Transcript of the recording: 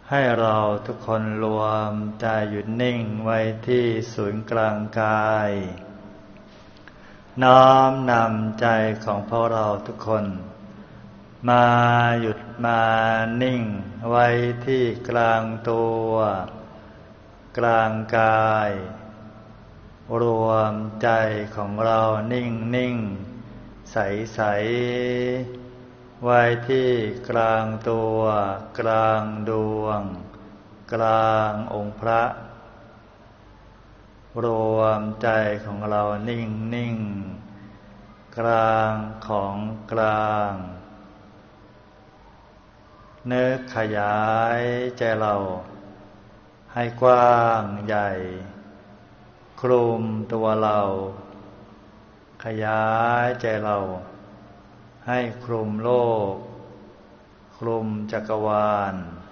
ให้เราทุกคนรวมใจหยุดนิ่งไว้ที่ศูนย์กลางกายน้อมนำใจของพวกเราทุกคนมาหยุดมานิ่งไว้ที่กลางตัวกลางกายรวมใจของเรานิ่งนิ่งใสใสไว้ที่กลางตัวกลางดวงกลางองค์พระรวมใจของเรานิ่งนิ่งกลางของกลางนึกขยายใจเราให้กว้างใหญ่คลุมตัวเราขยายใจเราให้คลุมโลกคลุมจักรวาล